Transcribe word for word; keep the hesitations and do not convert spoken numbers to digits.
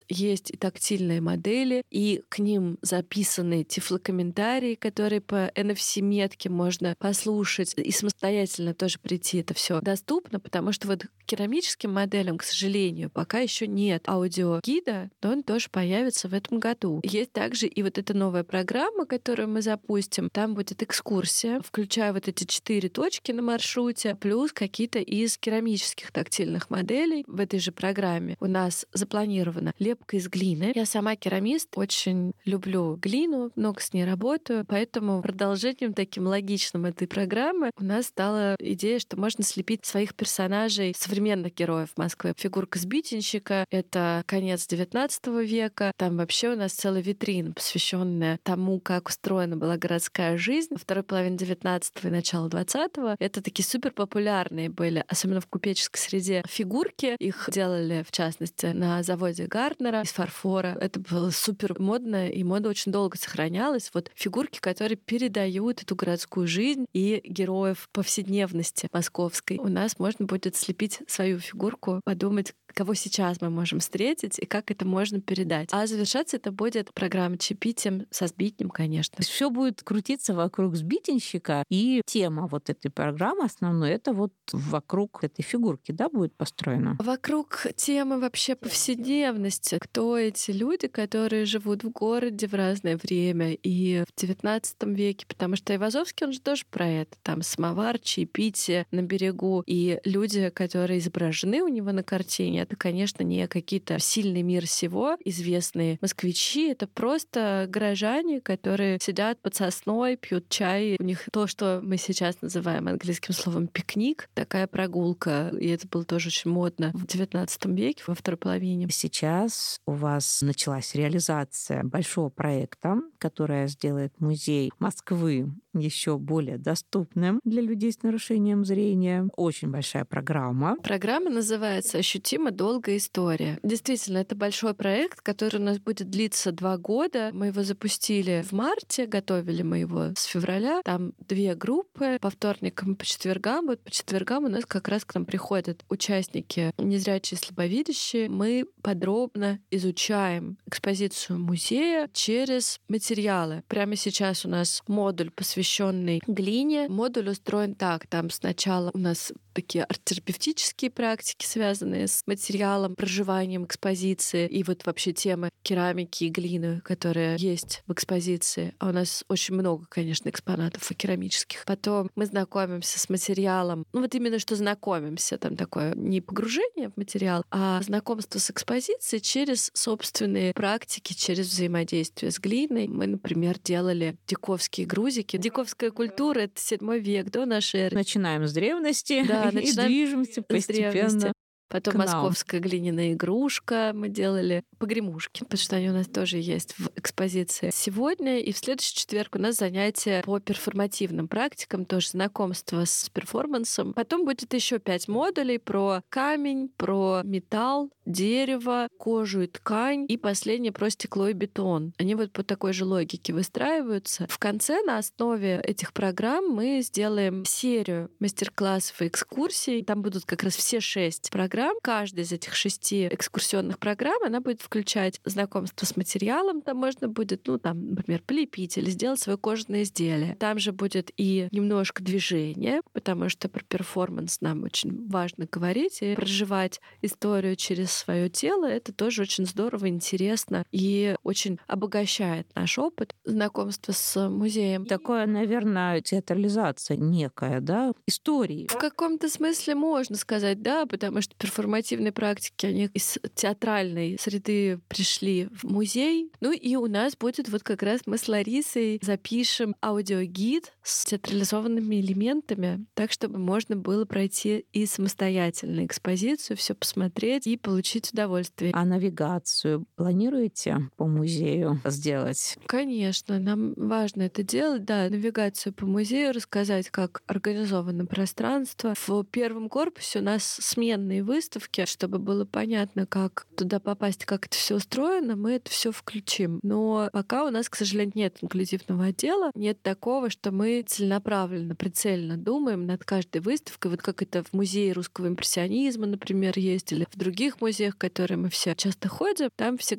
есть и тактильные модели, и к ним записаны тифлокомментарии, которые по эн эф си-метке можно послушать и самостоятельно тоже прийти. Это все доступно, потому что вот керамическим моделям, к сожалению, пока еще нет аудиогида, но он тоже появится в этом году. Есть также и вот эта новая программа, которую мы запустим. Там будет экскурсия, включая вот эти четыре точки на маршруте, плюс какие-то из керамических тактильных моделей. В этой же программе у нас запланирована лепка из глины. Я сама керамист, очень люблю глину, много с ней работаю, поэтому продолжением таким логичным этой программы у нас стала идея, что можно слепить своих персонажей, современных героев Москвы. Фигурка сбитенщика — это конец девятнадцатого века. Там вообще у нас целая витрина, посвященная тому, как устроена была городская жизнь во второй половине девятнадцатого и начало двадцатого. Это такие супер популярные были, особенно в купеческой среде, фигурки. Их делали, в частности, на заводе Гарднера из фарфора. Это было супер модно, и мода очень долго сохранялась. Вот фигурки, которые передают эту городскую жизнь и героев повседневности московской. У нас можно будет слепить свою фигурку, подумать, кого сейчас мы можем встретить и как это можно передать. А завершаться это будет программа чаепитием со сбитнем, конечно. Все будет крутиться вокруг сбитенщика, и тема вот этой программы основной — это вот вокруг этой фигурки, да, будет построена? Вокруг темы вообще повседневности. Кто эти люди, которые живут в городе в разное время и в девятнадцатом веке? Потому что Айвазовский, он же тоже про это. Там самовар, чаепитие на берегу. И люди, которые изображены у него на картине, это, конечно, не какие-то сильный мир сего, известные москвичи. Это просто горожане, которые сидят под сосной, пьют чай. У них то, что мы сейчас называем английским словом пикник, такая прогулка. И это было тоже очень модно в девятнадцатом веке, во второй половине. Сейчас у вас началась реализация большого проекта, которая сделает музей Москвы еще более доступным для людей с нарушением зрения. Очень большая программа. Программа называется «Ощутимо долгая история». Действительно, это большой проект, который у нас будет длиться два года. Мы его запустили в марте, готовили мы его с февраля. Там две группы по вторникам и по четвергам. Вот по четвергам у нас как раз к нам приходят участники незрячие и слабовидящие. Мы подробно изучаем экспозицию музея через материалы. Прямо сейчас у нас модуль, посвященный глине. Модуль устроен так. Там сначала у нас такие арт-терапевтические практики, связанные с материалом, проживанием экспозиции и вот вообще темы керамики и глины, которые есть в экспозиции. А у нас очень много, конечно, экспонатов и керамических. Потом мы знакомимся с материалом. Ну вот именно что знакомимся. Там такое не погружение в материал, а знакомство с экспозицией через собственные практики, через взаимодействие с глиной. Мы, например, делали диковские грузики. Диковская культура — это седьмой век до нашей эры. Начинаем с древности, да, и движемся постепенно. Потом московская глиняная игрушка мы делали, погремушки, потому что они у нас тоже есть в экспозиции. Сегодня и в следующий четверг у нас занятия по перформативным практикам, тоже знакомство с перформансом. Потом будет еще пять модулей про камень, про металл, дерево, кожу и ткань, и последнее про стекло и бетон. Они вот по такой же логике выстраиваются. В конце на основе этих программ мы сделаем серию мастер-классов и экскурсий. Там будут как раз все шесть программ. Каждая из этих шести экскурсионных программ, она будет включать знакомство с материалом. Там можно будет, ну, там, например, полепить или сделать свое кожаное изделие. Там же будет и немножко движения, потому что про перформанс нам очень важно говорить и проживать историю через свое тело. Это тоже очень здорово, интересно и очень обогащает наш опыт знакомства с музеем. Такое, наверное, театрализация некая, да, истории. В каком-то смысле можно сказать, да, потому что перформативные практики, они из театральной среды пришли в музей. Ну и у нас будет вот как раз мы с Ларисой запишем аудиогид с театрализованными элементами, так, чтобы можно было пройти и самостоятельно экспозицию, все посмотреть и получить удовольствие. А навигацию планируете по музею сделать? Конечно, нам важно это делать, да, навигацию по музею, рассказать, как организовано пространство. В первом корпусе у нас сменные выставки, чтобы было понятно, как туда попасть, как это все устроено, мы это все включим. Но пока у нас, к сожалению, нет инклюзивного отдела, нет такого, что мы целенаправленно, прицельно думаем над каждой выставкой, вот как это в музее русского импрессионизма, например, есть, или в других музеях, в которые мы все часто ходим, там всегда